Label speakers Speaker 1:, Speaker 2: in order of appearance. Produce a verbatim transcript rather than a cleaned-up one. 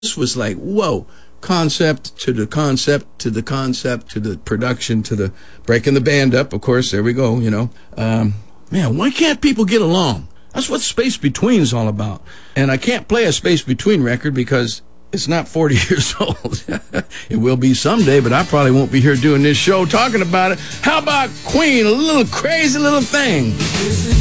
Speaker 1: This was like, whoa, concept to the concept to the concept to the production to the breaking the band up. Of course, there we go, you know. Um, man, why can't people get along? That's what Space Between is all about. And I can't play a Space Between record because it's not forty years old. It will be someday, but I probably won't be here doing this show talking about it. How about Queen, a little crazy little thing?